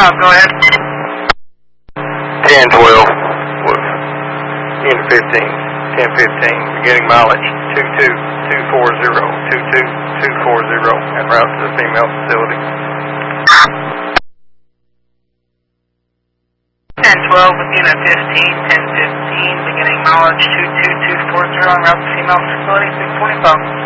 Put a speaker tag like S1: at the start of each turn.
S1: go ahead.
S2: 1012 with in 15, 1015, beginning mileage 22240, 22240, en route to the female facility.
S1: 1012 with unit 15, 1015, beginning mileage 22240, en route to female facility, 625.